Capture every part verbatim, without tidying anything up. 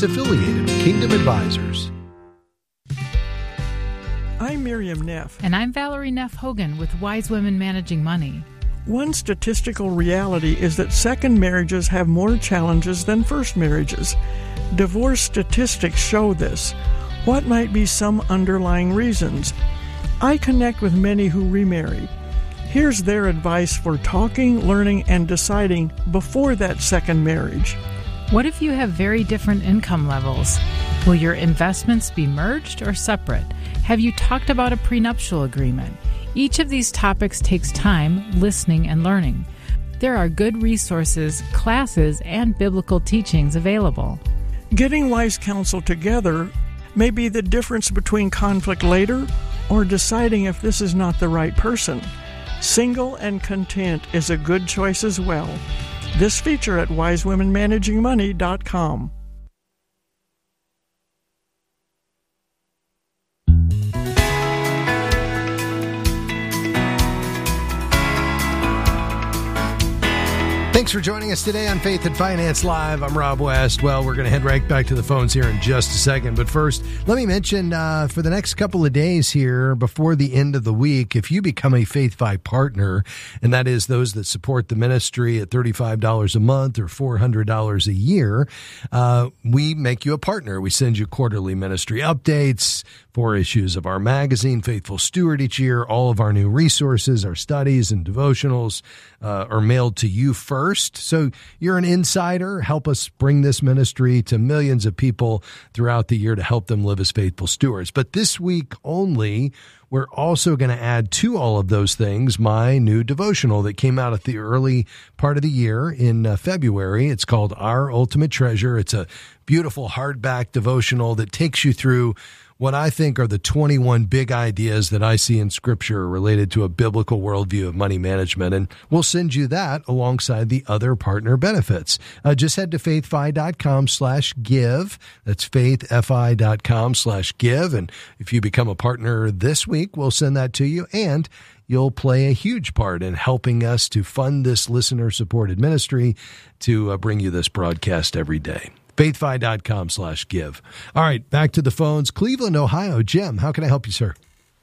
not affiliated with Kingdom Advisors. I'm Miriam Neff. And I'm Valerie Neff Hogan with Wise Women Managing Money. One statistical reality is that second marriages have more challenges than first marriages. Divorce statistics show this. What might be some underlying reasons? I connect with many who remarry. Here's their advice for talking, learning, and deciding before that second marriage. What if you have very different income levels? Will your investments be merged or separate? Have you talked about a prenuptial agreement? Each of these topics takes time, listening, and learning. There are good resources, classes, and biblical teachings available. Getting wise counsel together may be the difference between conflict later or deciding if this is not the right person. Single and content is a good choice as well. This feature at wise women managing money dot com. Thanks for joining us today on Faith and Finance Live. I'm Rob West. Well, we're going to head right back to the phones here in just a second. But first, let me mention uh, for the next couple of days here before the end of the week, if you become a FaithFi partner, and that is those that support the ministry at thirty-five dollars a month or four hundred dollars a year, uh, we make you a partner. We send you quarterly ministry updates, four issues of our magazine, Faithful Steward, each year. All of our new resources, our studies and devotionals uh, are mailed to you first. So you're an insider. Help us bring this ministry to millions of people throughout the year to help them live as faithful stewards. But this week only, we're also going to add to all of those things my new devotional that came out at the early part of the year in uh, February. It's called Our Ultimate Treasure. It's a beautiful hardback devotional that takes you through what I think are the twenty-one big ideas that I see in Scripture related to a biblical worldview of money management. And we'll send you that alongside the other partner benefits. Uh, just head to faithfi.com slash give. That's faithfi.com slash give. And if you become a partner this week, we'll send that to you. And you'll play a huge part in helping us to fund this listener-supported ministry to uh, bring you this broadcast every day. faithfi.com slash give. All right, back to the phones. Cleveland, Ohio. Jim, how can I help you, sir?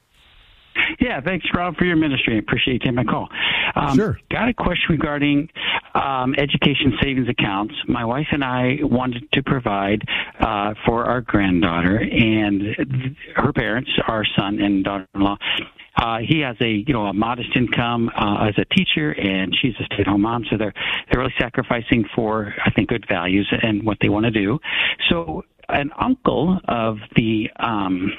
Yeah, thanks, Rob, for your ministry. I appreciate you taking my call. Um, sure. Got a question regarding um, education savings accounts. My wife and I wanted to provide uh, for our granddaughter and her parents, our son and daughter-in-law. Uh, he has a, you know, a modest income uh, as a teacher, and she's a stay-at-home mom. So they're they're really sacrificing for, I think, good values and what they want to do. So an uncle of the um,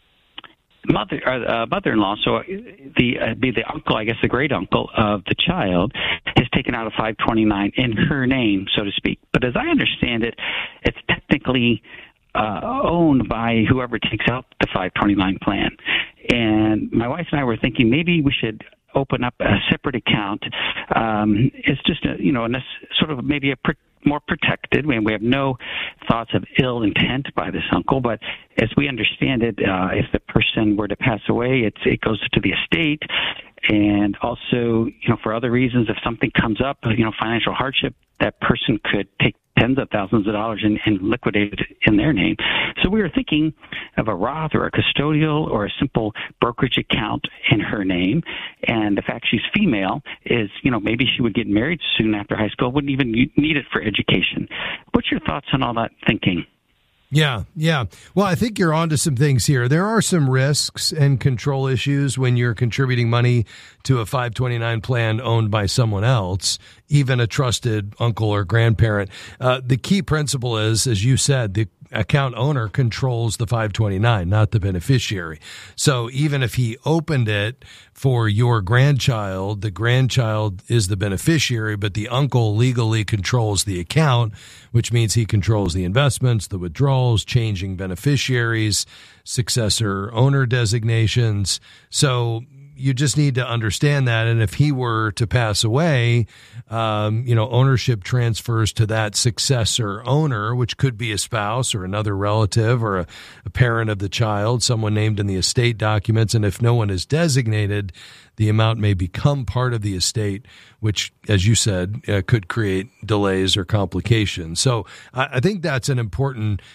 mother, uh, mother-in-law, so the uh, be the uncle, I guess, the great uncle of the child, has taken out a five twenty-nine in her name, so to speak. But as I understand it, it's technically Uh, owned by whoever takes out the five twenty-nine plan. And my wife and I were thinking maybe we should open up a separate account. Um, it's just, a, you know, a sort of maybe a pr- more protected. We, we have no thoughts of ill intent by this uncle, but as we understand it, uh, if the person were to pass away, it's, it goes to the estate. And also, you know, for other reasons, if something comes up, you know, financial hardship, that person could take tens of thousands of dollars and, and liquidate it in their name. So we were thinking of a Roth or a custodial or a simple brokerage account in her name. And the fact she's female is, you know, maybe she would get married soon after high school, wouldn't even need it for education. What's your thoughts on all that thinking? Yeah, yeah. Well, I think you're onto some things here. There are some risks and control issues when you're contributing money to a five twenty-nine plan owned by someone else, even a trusted uncle or grandparent. Uh, the key principle is, as you said, the account owner controls the five twenty-nine, not the beneficiary. So even if he opened it for your grandchild, the grandchild is the beneficiary, but the uncle legally controls the account, which means he controls the investments, the withdrawals, changing beneficiaries, successor owner designations. So you just need to understand that. And if he were to pass away, um, you know, ownership transfers to that successor owner, which could be a spouse or another relative or a, a parent of the child, someone named in the estate documents. And if no one is designated, the amount may become part of the estate, which, as you said, uh, could create delays or complications. So I, I think that's an important